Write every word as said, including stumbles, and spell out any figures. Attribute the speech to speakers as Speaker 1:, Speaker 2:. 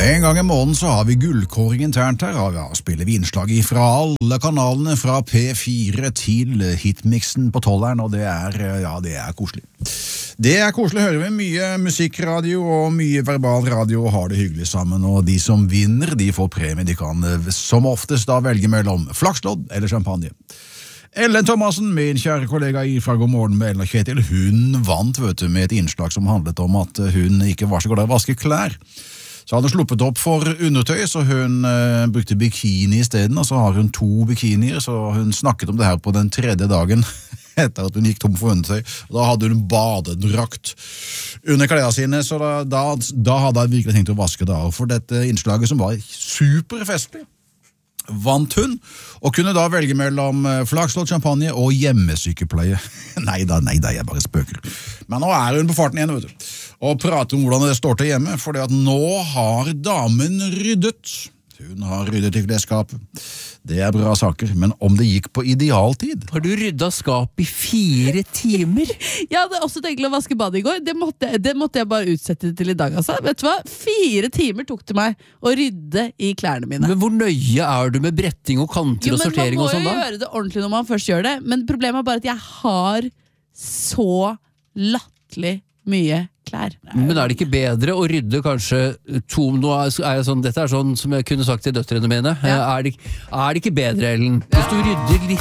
Speaker 1: En gang i måneden så har vi gullkåring internt her, og ja, spiller vi innslag fra alle kanalene, fra P fire til hitmixen på tolleren, og det er, ja, det er koselig. Det er koselig, hører vi mye musikkradio og mye verbal radio og har det hyggelig sammen, og de som vinner, de får premie, de kan som oftest da velge mellom flakslodd eller champagne. Ellen Thomasen, min kjære kollega fra God morgen med Ellen og Kjetil, hun vant vet du, med et innslag som handlet om at hun ikke var så glad i å vaske klær. Så hadde hun sluppet opp for undertøy, så hun eh, brukte bikini i stedet, og så har hun to bikinier, så hun snakket om det her på den tredje dagen etter at hun gikk tom for undertøy, og da hadde hun badedrakt under klærne sine, så da, da, da hadde jeg virkelig tenkt å vaske det av, for dette innslaget som var superfestlig. Vant hun, og kunne da velge mellom flakslodd, champagne og hjemmesykepleie. Neida, neida, jeg bare spøker. Men nå er hun på farten igjen, vet du. Og prater om hvordan det står til hjemme, for at nå har damen ryddet. Hun har ryddet i klesskapet. Det er bra saker, men om det gikk på idealtid?
Speaker 2: Har du ryddet skap i fire timer?
Speaker 3: Jeg hadde også tenkt å vaske badet i går. Det måtte, det måtte jeg bare utsette til i dag, altså. Vet du hva? Fire timer tok det meg å rydde i klærne mine.
Speaker 2: Men hvor nøye er du med bretting og kanter
Speaker 3: jo,
Speaker 2: og sortering og sånn da?
Speaker 3: Jo, men man må jo gjøre det ordentlig når man først gjør det. Men problemet er bare at jeg har så latterlig mye klær.
Speaker 2: Men er det ikke bedre å rydde kanskje to, nå er jeg sånn, dette er sånn som jeg kunne sagt til døtrene mine,
Speaker 3: ja.
Speaker 2: er, det, er det ikke bedre, Ellen? Hvis du rydder litt